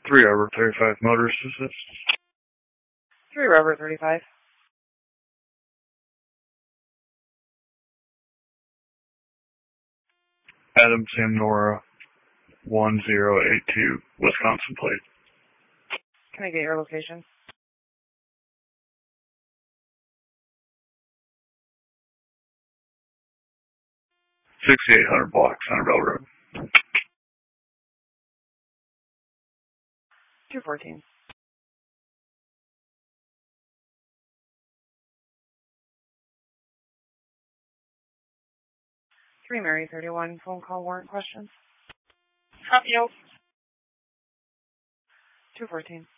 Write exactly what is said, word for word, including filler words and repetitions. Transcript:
Three Robert thirty-five, motorist assist. Three Robert thirty-five. Adam Sam Nora, one zero eight two, Wisconsin plate. Can I get your location? sixty-eight hundred block, Centerville Road. two fourteen. three Mary thirty-one, phone call warrant questions. Copy. two fourteen.